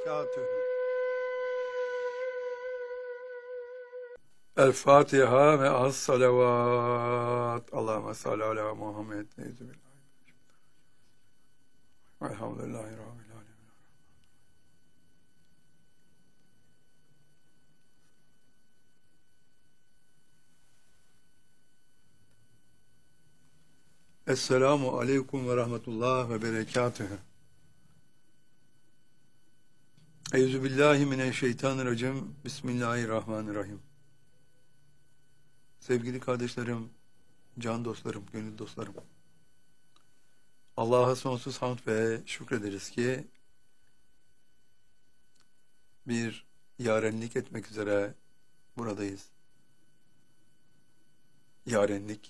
وبركاته. الفاتحة مع الصلوات. اللهم صل على محمد. الحمد لله رب العالمين. Esselamu aleyküm ve rahmetullah ve berekatühü. Euzubillahimineşşeytanirracim. Bismillahirrahmanirrahim. Sevgili kardeşlerim, can dostlarım, gönül dostlarım. Allah'a sonsuz hamd ve şükrederiz ki bir yarenlik etmek üzere buradayız. Yarenlik,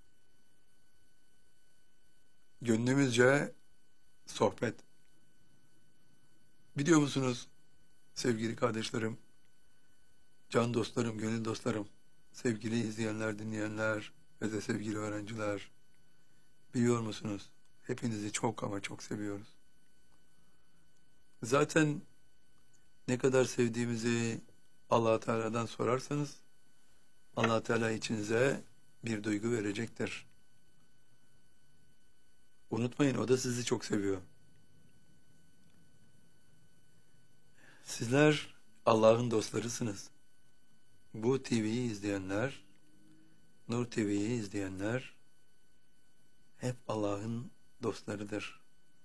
gönlümüzce sohbet. Biliyor musunuz sevgili kardeşlerim, can dostlarım, gönül dostlarım, sevgili izleyenler, dinleyenler ve de sevgili öğrenciler, biliyor musunuz? Hepinizi çok ama çok seviyoruz. Zaten ne kadar sevdiğimizi Allah Teala'dan sorarsanız, Allah Teala içinize bir duygu verecektir. Unutmayın, o da sizi çok seviyor. Sizler Allah'ın dostlarısınız. Bu TV'yi izleyenler, Nur TV'yi izleyenler hep Allah'ın dostlarıdır.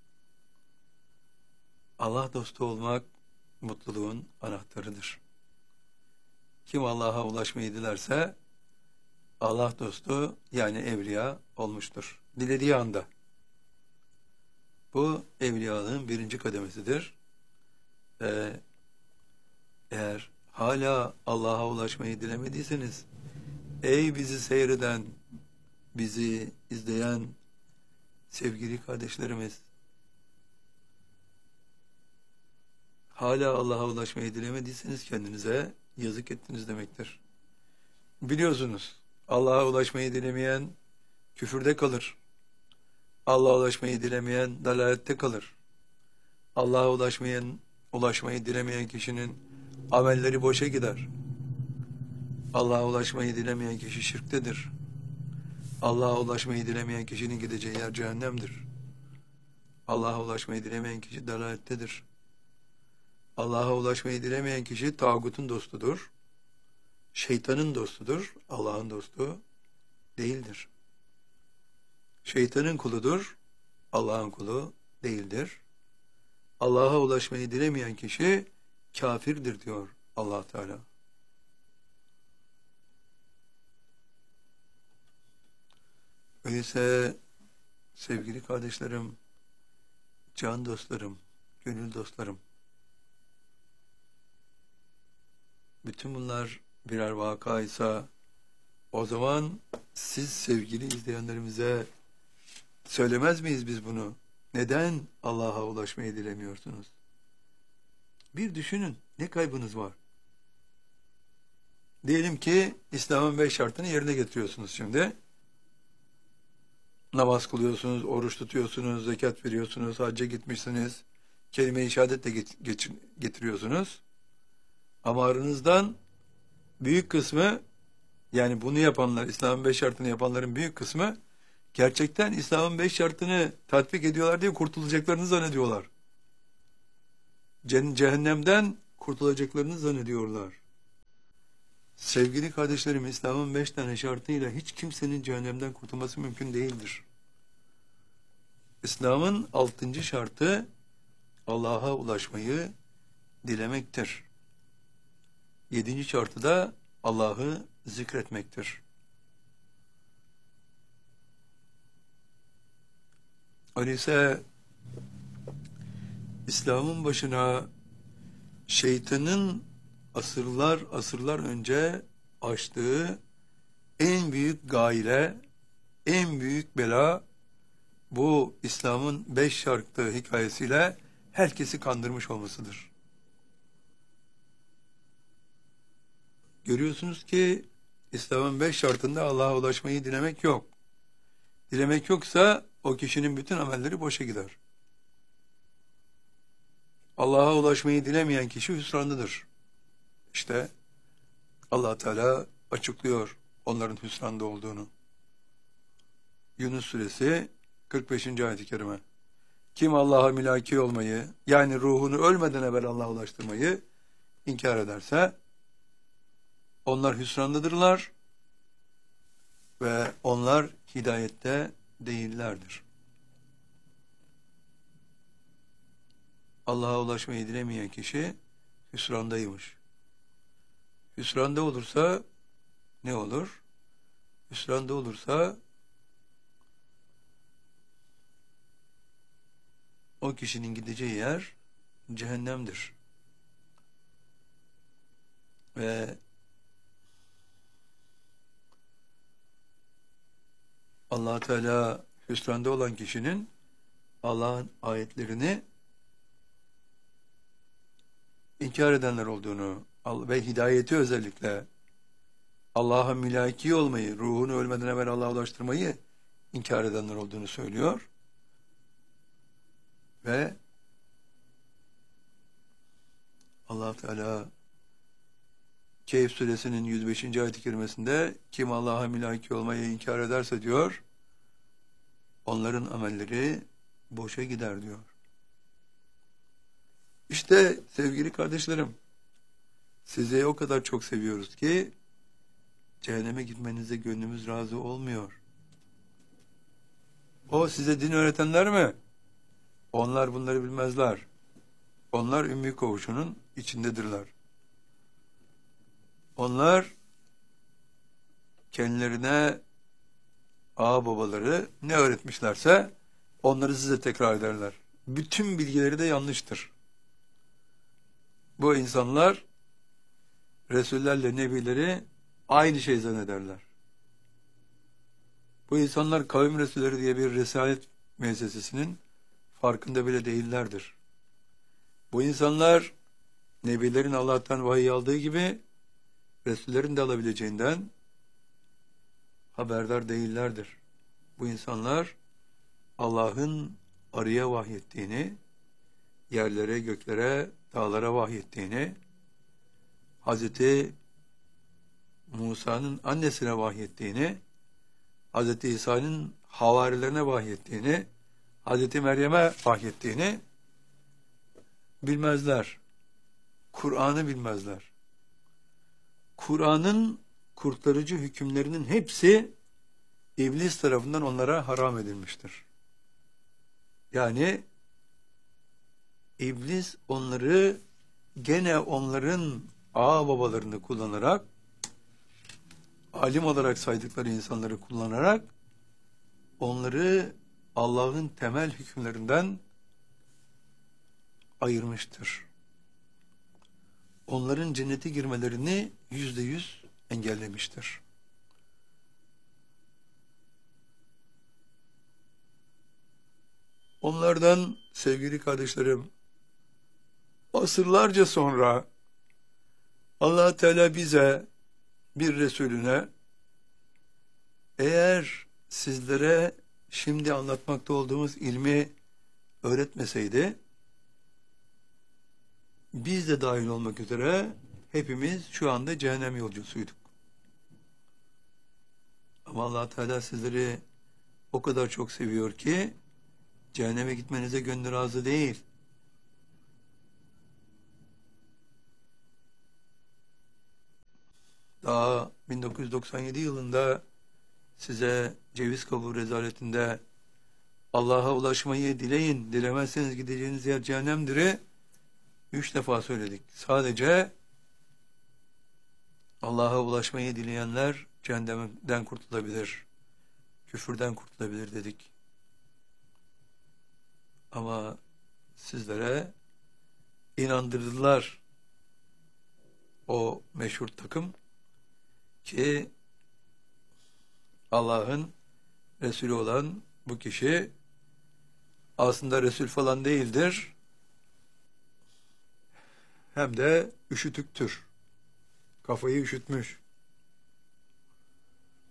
Allah dostu olmak mutluluğun anahtarıdır. Kim Allah'a ulaşmayı dilerse Allah dostu yani evliya olmuştur. Dilediği anda. Bu evliyalığın birinci kademesidir. Eğer hala Allah'a ulaşmayı dilemediyseniz, ey bizi seyreden, bizi izleyen sevgili kardeşlerimiz, hala Allah'a ulaşmayı dilemediyseniz kendinize yazık ettiniz demektir. Biliyorsunuz, Allah'a ulaşmayı dilemeyen küfürde kalır. Allah'a ulaşmayı dilemeyen dalalette kalır. Allah'a ulaşmayı dilemeyen kişinin amelleri boşa gider. Allah'a ulaşmayı dilemeyen kişi şirktedir. Allah'a ulaşmayı dilemeyen kişinin gideceği yer cehennemdir. Allah'a ulaşmayı dilemeyen kişi dalalettedir. Allah'a ulaşmayı dilemeyen kişi tağutun dostudur. Şeytanın dostudur. Allah'ın dostu değildir. Şeytanın kuludur. Allah'ın kulu değildir. Allah'a ulaşmayı dilemeyen kişi kafirdir diyor Allah Teala. Öyleyse sevgili kardeşlerim, can dostlarım, gönül dostlarım, bütün bunlar birer vakaysa o zaman siz sevgili izleyenlerimize söylemez miyiz biz bunu? Neden Allah'a ulaşmayı dilemiyorsunuz? Bir düşünün, ne kaybınız var? Diyelim ki İslam'ın 5 şartını yerine getiriyorsunuz şimdi. Namaz kılıyorsunuz, oruç tutuyorsunuz, zekat veriyorsunuz, hacca gitmişsiniz, kelime-i şehadet de getiriyorsunuz. Ama aranızdan büyük kısmı, yani bunu yapanlar, İslam'ın 5 şartını yapanların büyük kısmı, gerçekten İslam'ın 5 şartını tatbik ediyorlar diye kurtulacaklarını zannediyorlar. Cehennemden kurtulacaklarını zannediyorlar. Sevgili kardeşlerim, İslam'ın 5 tane şartıyla hiç kimsenin cehennemden kurtulması mümkün değildir. İslam'ın 6. şartı Allah'a ulaşmayı dilemektir. 7. şartı da Allah'ı zikretmektir. Öyleyse İslam'ın başına şeytanın asırlar önce açtığı en büyük gaile, en büyük bela bu İslam'ın 5 şartı hikayesiyle herkesi kandırmış olmasıdır. Görüyorsunuz ki İslam'ın 5 şartında Allah'a ulaşmayı dilemek yok. Dilemek yoksa o kişinin bütün amelleri boşa gider. Allah'a ulaşmayı dilemeyen kişi hüsranlıdır. İşte Allah Teala açıklıyor onların hüsranda olduğunu. Yunus suresi 45. ayet-i kerime. Kim Allah'a mülaki olmayı, yani ruhunu ölmeden evvel Allah'a ulaştırmayı inkar ederse onlar hüsrandadırlar ve onlar hidayette değillerdir. Allah'a ulaşmayı dilemeyen kişi hüsrandaymış. Hüsranda olursa ne olur? Hüsranda olursa o kişinin gideceği yer cehennemdir. Ve Allah Teala hüsranda olan kişinin Allah'ın ayetlerini inkar edenler olduğunu ve hidayeti özellikle Allah'a mülaki olmayı, ruhunu ölmeden evvel Allah'a ulaştırmayı inkar edenler olduğunu söylüyor. Ve Allah Teala Kehf suresinin 105. ayet-i kerimesinde kim Allah'a mülaki olmayı inkar ederse diyor, onların amelleri boşa gider diyor. İşte sevgili kardeşlerim, sizi o kadar çok seviyoruz ki cehenneme gitmenize gönlümüz razı olmuyor. O size din öğretenler mi? Onlar bunları bilmezler. Onlar Ümmü Koğuşu'nun içindedirler. Onlar kendilerine babaları ne öğretmişlerse onları size tekrar ederler. Bütün bilgileri de yanlıştır. Bu insanlar Resullerle Nebileri aynı şey zannederler. Bu insanlar kavim Resulleri diye bir risalet müessesesinin farkında bile değillerdir. Bu insanlar Nebilerin Allah'tan vahiy aldığı gibi Resullerin de alabileceğinden haberdar değillerdir. Bu insanlar Allah'ın arıya vahyettiğini, yerlere, göklere, dağlara vahyettiğini, Hazreti Musa'nın annesine vahyettiğini, Hazreti İsa'nın havarilerine vahyettiğini, Hazreti Meryem'e vahyettiğini bilmezler. Kur'an'ı bilmezler. Kur'an'ın kurtarıcı hükümlerinin hepsi İblis tarafından onlara haram edilmiştir. Yani İblis onları gene onların babalarını kullanarak, alim olarak saydıkları insanları kullanarak onları Allah'ın temel hükümlerinden ayırmıştır. Onların cennete girmelerini %100 engellemiştir. Onlardan sevgili kardeşlerim, asırlarca sonra Allah Teala bize, bir Resulüne, eğer sizlere şimdi anlatmakta olduğumuz ilmi öğretmeseydi, biz de dahil olmak üzere hepimiz şu anda cehennem yolcusuyduk. Ama Allah Teala sizleri o kadar çok seviyor ki cehenneme gitmenize gönlü razı değil. Daha 1997 yılında size ceviz kabuğu rezaletinde Allah'a ulaşmayı dileyin, dilemezseniz gideceğiniz yer cehennemdir. 3 defa söyledik. Sadece Allah'a ulaşmayı dileyenler cehennemden kurtulabilir, küfürden kurtulabilir dedik. Ama sizlere inandırdılar o meşhur takım ki Allah'ın Resulü olan bu kişi aslında Resul falan değildir, hem de üşütüktür. Kafayı üşütmüş.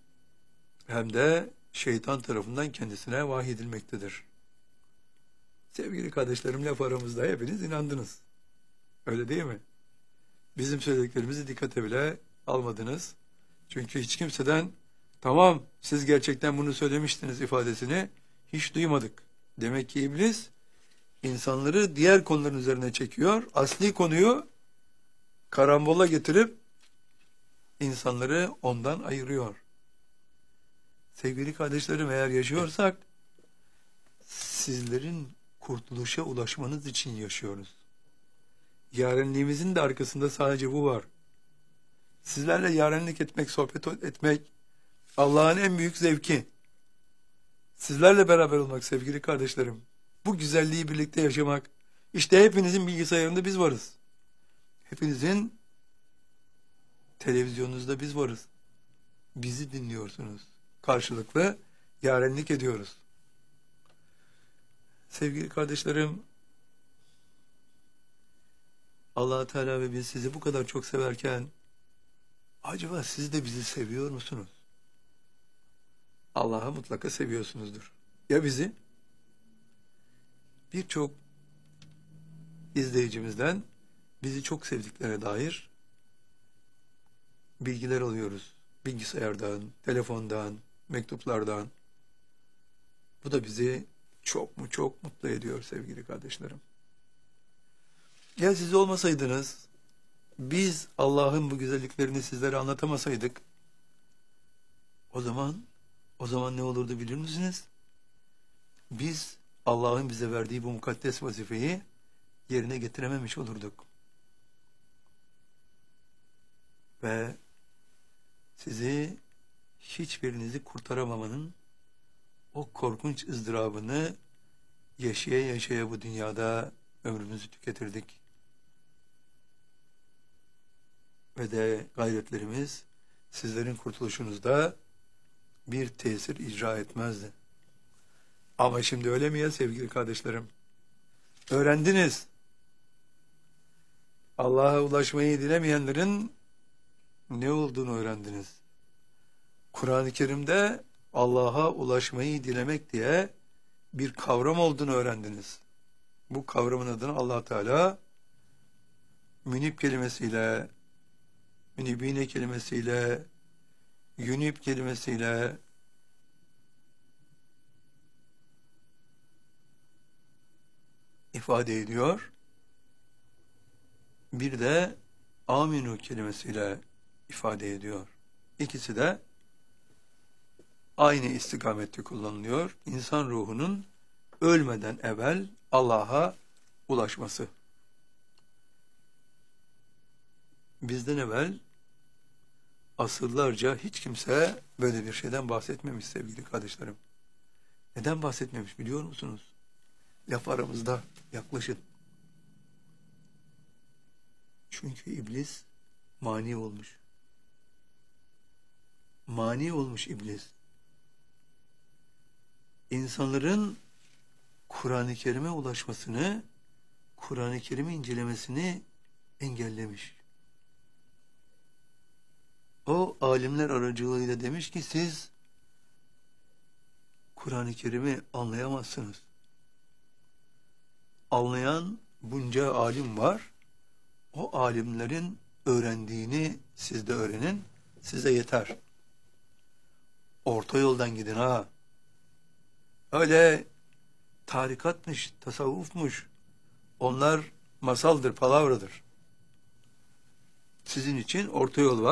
Hem de şeytan tarafından kendisine vahyedilmektedir. Sevgili kardeşlerim, laf aramızda hepiniz inandınız. Öyle değil mi? Bizim söylediklerimizi dikkate bile almadınız. Çünkü hiç kimseden tamam siz gerçekten bunu söylemiştiniz ifadesini hiç duymadık. Demek ki iblis insanları diğer konuların üzerine çekiyor. Asli konuyu karambola getirip insanları ondan ayırıyor. Sevgili kardeşlerim, eğer yaşıyorsak sizlerin kurtuluşa ulaşmanız için yaşıyoruz. Yarenliğimizin de arkasında sadece bu var. Sizlerle yarenlik etmek, sohbet etmek Allah'ın en büyük zevki. Sizlerle beraber olmak sevgili kardeşlerim. Bu güzelliği birlikte yaşamak. İşte hepinizin bilgisayarında biz varız. Hepinizin televizyonunuzda biz varız. Bizi dinliyorsunuz. Karşılıklı yarenlik ediyoruz. Sevgili kardeşlerim, Allah Teala ve biz sizi bu kadar çok severken acaba siz de bizi seviyor musunuz? Allah'ı mutlaka seviyorsunuzdur. Ya bizi? Birçok izleyicimizden bizi çok sevdiklerine dair bilgiler alıyoruz. Bilgisayardan, telefondan, mektuplardan. Bu da bizi çok mutlu ediyor sevgili kardeşlerim. Ya siz olmasaydınız, biz Allah'ın bu güzelliklerini sizlere anlatamasaydık, o zaman ne olurdu bilir misiniz? Biz Allah'ın bize verdiği bu mukaddes vazifeyi yerine getirememiş olurduk. Ve sizi hiçbirinizi kurtaramamanın o korkunç ızdırabını yaşaya yaşaya bu dünyada ömrümüzü tüketirdik. Ve de gayretlerimiz sizlerin kurtuluşunuzda bir tesir icra etmezdi. Ama şimdi öyle mi ya sevgili kardeşlerim? Öğrendiniz. Allah'a ulaşmayı dilemeyenlerin ne olduğunu öğrendiniz. Kur'an-ı Kerim'de Allah'a ulaşmayı dilemek diye bir kavram olduğunu öğrendiniz. Bu kavramın adını Allah Teala münib kelimesiyle, münibine kelimesiyle, yunib kelimesiyle ifade ediyor. Bir de aminu kelimesiyle ifade ediyor. İkisi de aynı istikamette kullanılıyor. İnsan ruhunun ölmeden evvel Allah'a ulaşması. Bizden evvel asırlarca hiç kimse böyle bir şeyden bahsetmemiş sevgili kardeşlerim. Neden bahsetmemiş biliyor musunuz? Laf aramızda, yaklaşın. Çünkü iblis mani olmuş. Mani olmuş iblis. İnsanların Kur'an-ı Kerim'e ulaşmasını, Kur'an-ı Kerim'i incelemesini engellemiş. O alimler aracılığıyla demiş ki siz Kur'an-ı Kerim'i anlayamazsınız. Anlayan bunca alim var. O alimlerin öğrendiğini siz de öğrenin. Size yeter. Orta yoldan gidin ha. Öyle tarikatmış, tasavvufmuş. Onlar masaldır, palavradır. Sizin için orta yol var.